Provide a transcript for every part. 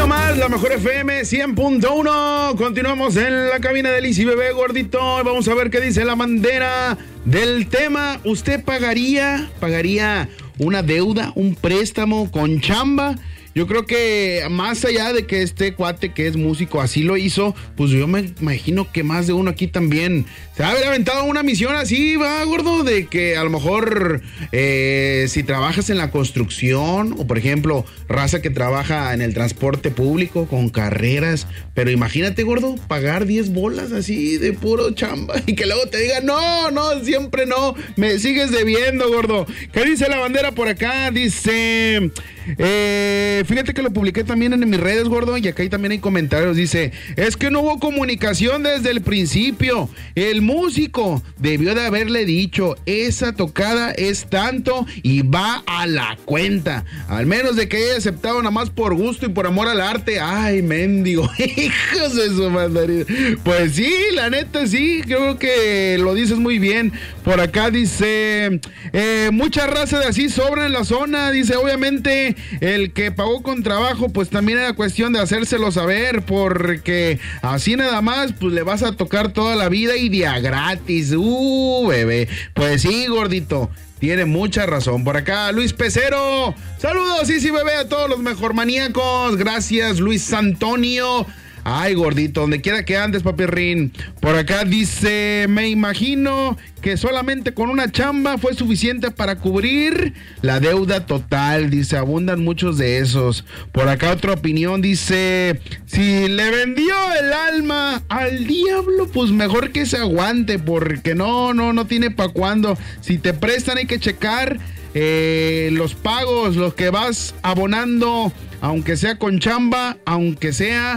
Más, la mejor FM 100.1. Continuamos en la cabina de Lizy Bebé, gordito. Vamos a ver qué dice la bandera del tema. ¿Usted pagaría una deuda, un préstamo con chamba? Yo creo que más allá de que este cuate que es músico así lo hizo, pues yo me imagino que más de uno aquí también se ha haber aventado una misión así, va, gordo, de que a lo mejor si trabajas en la construcción o por ejemplo raza que trabaja en el transporte público con carreras, pero imagínate, gordo, pagar 10 bolas así de puro chamba y que luego te digan, no, siempre no, me sigues debiendo, gordo. ¿Qué dice la bandera por acá? Dice... fíjate que lo publiqué también en mis redes, gordo, y acá también hay comentarios. Dice, es que no hubo comunicación desde el principio. El músico debió de haberle dicho, esa tocada es tanto y va a la cuenta. Al menos de que haya aceptado nada más por gusto y por amor al arte. Ay, mendigo, hijos de su mandarín. Pues sí, la neta sí, creo que lo dices muy bien. Por acá dice, mucha raza de así sobra en la zona. Dice, obviamente el que pagó con trabajo, pues también era cuestión de hacérselo saber, porque así nada más, pues le vas a tocar toda la vida y de a gratis. Bebé. Pues sí, gordito, tiene mucha razón. Por acá, Luis Pecero. Saludos, sí, bebé, a todos los mejor maníacos. Gracias, Luis Antonio. Ay, gordito, donde quiera que andes, papirrín. Por acá dice, me imagino que solamente con una chamba fue suficiente para cubrir la deuda total. Dice, abundan muchos de esos. Por acá otra opinión dice, si le vendió el alma al diablo, pues mejor que se aguante, porque no tiene pa' cuándo. Si te prestan hay que checar los pagos, los que vas abonando, aunque sea con chamba, aunque sea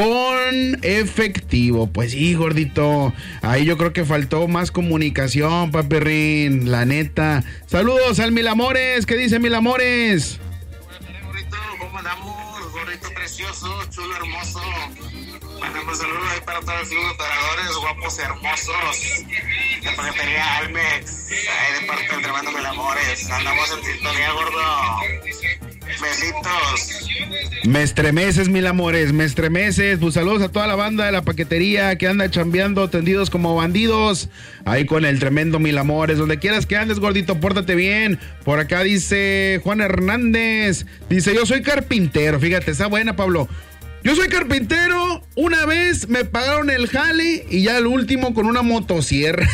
con efectivo. Pues sí, gordito, ahí yo creo que faltó más comunicación, papirrín, la neta. Saludos al Milamores. ¿Qué dice Milamores? Buenas tardes, gordito, ¿cómo andamos? Gordito precioso, chulo, hermoso. Mandamos saludos ahí para todos los operadores guapos, hermosos. La paquetería Almex, ahí de parte del tremendo Milamores. Andamos en sintonía, gordo. Besitos. Me estremeces, Milamores, me estremeces. Pues saludos a toda la banda de la paquetería que anda chambeando, tendidos como bandidos, ahí con el tremendo Milamores. Donde quieras que andes, gordito, pórtate bien. Por acá dice Juan Hernández, dice, yo soy carpintero. Fíjate, está buena, Pablo. Yo soy carpintero, una vez me pagaron el jale y ya el último con una motosierra.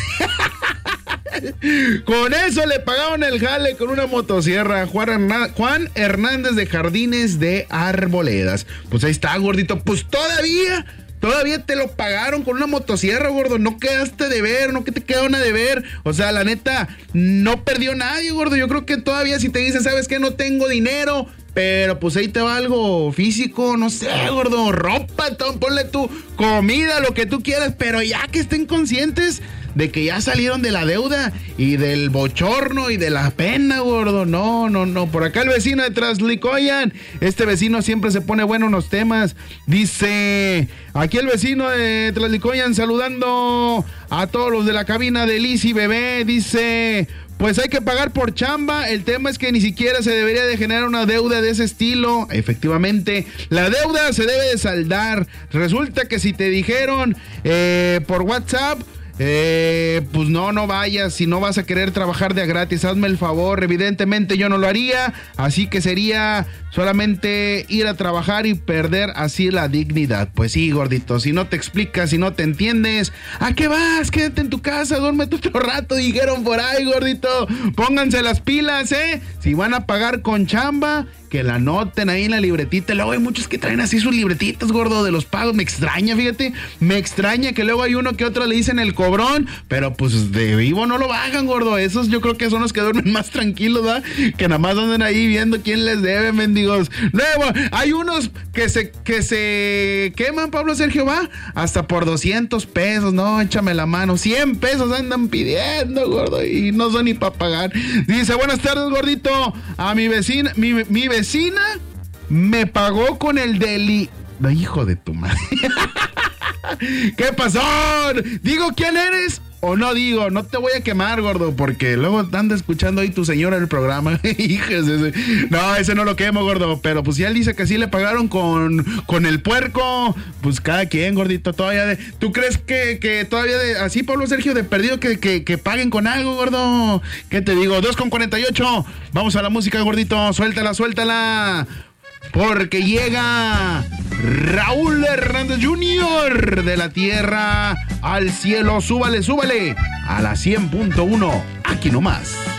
Con eso le pagaron el jale con una motosierra. Juan Hernández de Jardines de Arboledas. Pues ahí está, gordito. Pues todavía te lo pagaron con una motosierra, gordo. No quedaste de ver, no que te quedaron a deber. O sea, la neta, no perdió nadie, gordo. Yo creo que todavía si te dicen, ¿sabes qué? No tengo dinero, pero pues ahí te va algo físico, no sé, gordo, ropa, ponle tu comida, lo que tú quieras, pero ya que estén conscientes de que ya salieron de la deuda y del bochorno y de la pena, gordo. No. Por acá el vecino de Traslicoyan. Este vecino siempre se pone bueno en los temas. Dice, aquí el vecino de Traslicoyan saludando a todos los de la cabina de Lizy Bebé. Dice, pues hay que pagar por chamba. El tema es que ni siquiera se debería de generar una deuda de ese estilo. Efectivamente, la deuda se debe de saldar. Resulta que si te dijeron por WhatsApp, pues no vayas, si no vas a querer trabajar de a gratis, hazme el favor. Evidentemente yo no lo haría, así que sería solamente ir a trabajar y perder así la dignidad. Pues sí, gordito, si no te explicas, si no te entiendes, ¿a qué vas? Quédate en tu casa, duérmete otro rato, dijeron por ahí, gordito. Pónganse las pilas, si van a pagar con chamba, que la anoten ahí en la libretita. Luego hay muchos que traen así sus libretitas, gordo, de los pagos. Me extraña, fíjate, me extraña que luego hay uno que otro le dicen el cobrón, pero pues de vivo no lo bajan, gordo. Esos yo creo que son los que duermen más tranquilos, ¿verdad? Que nada más andan ahí viendo quién les debe, mendigos. Luego hay unos que se queman, Pablo Sergio, va hasta por 200 pesos, no, échame la mano, 100 pesos andan pidiendo, gordo, y no son ni para pagar. Dice, buenas tardes, gordito, a mi vecina, mi vecina me pagó con el deli... Hijo de tu madre. ¿Qué pasó? Digo, ¿quién eres o no digo, no te voy a quemar, gordo, porque luego anda escuchando ahí tu señora el programa. No, ese no lo quemo, gordo, pero pues si él dice que sí le pagaron con el puerco, pues cada quien, gordito, todavía ¿tú crees que todavía así, Pablo Sergio, de perdido que paguen con algo, gordo? ¿Qué te digo? 2:48, vamos a la música, gordito, suéltala, porque llega Raúl Hernández Jr. de la tierra al cielo. Súbale a la 100.1, aquí nomás.